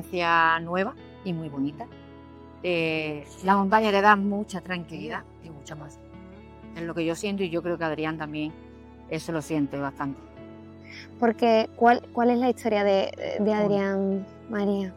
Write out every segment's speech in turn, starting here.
experiencia nueva y muy bonita. La montaña le da mucha tranquilidad y mucha más. Es lo que yo siento y yo creo que Adrián también eso lo siente bastante. Porque, ¿cuál es la historia de Adrián, María?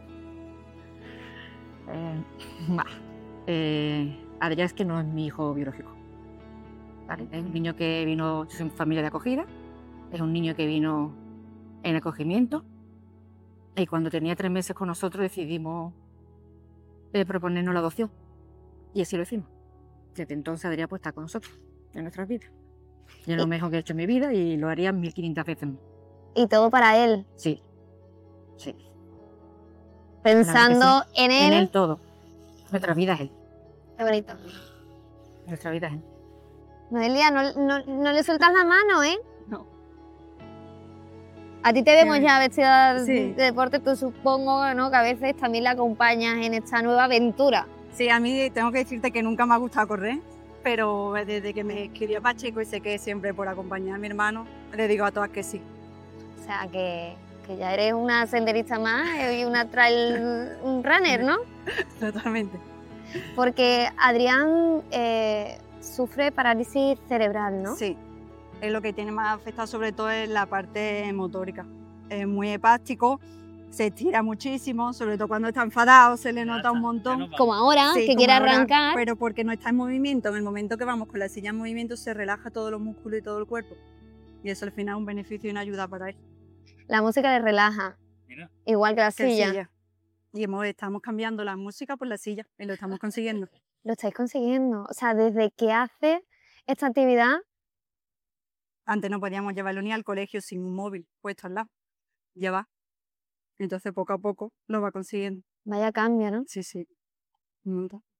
Adrián es que no es mi hijo biológico. ¿Vale? Es un niño que vino en familia de acogida, es un niño que vino en acogimiento y cuando tenía 3 meses con nosotros decidimos proponernos la adopción y así lo hicimos. Desde entonces Adrián pues está con nosotros en nuestras vidas. Y es lo mejor que he hecho en mi vida y lo haría 1500 veces más. ¿Y todo para él? Sí, sí. Pensando sí. en él. En él todo. Nuestra vida es él. Qué bonito. Nuestra vida es él. Noelia, no le sueltas la mano, ¿eh? No. A ti te vemos ya vestida Sí. de deporte, tú supongo, ¿no? Que a veces también la acompañas en esta nueva aventura. Sí, a mí tengo que decirte que nunca me ha gustado correr, pero desde que me escribió Pacheco y sé que siempre por acompañar a mi hermano, le digo a todas que sí. O sea, que ya eres una senderista más y una trail runner, ¿no? Totalmente. Porque Adrián sufre parálisis cerebral, ¿no? Sí, es lo que tiene más afectado sobre todo es la parte motórica. Es muy hepático, se estira muchísimo, sobre todo cuando está enfadado se le nota un montón. Como ahora, Sí, que como quiere ahora, arrancar. pero porque no está en movimiento. En el momento que vamos con la silla en movimiento se relaja todos los músculos y todo el cuerpo. Y eso al final es un beneficio y una ayuda para él. La música le relaja. Mira. Igual que la Que silla. Y estamos cambiando la música por la silla y lo estamos consiguiendo. Lo estáis consiguiendo. O sea, desde que hace esta actividad. Antes no podíamos llevarlo ni al colegio sin un móvil puesto al lado. Ya va. Entonces poco a poco lo va consiguiendo. Vaya cambio, ¿no? Sí, sí.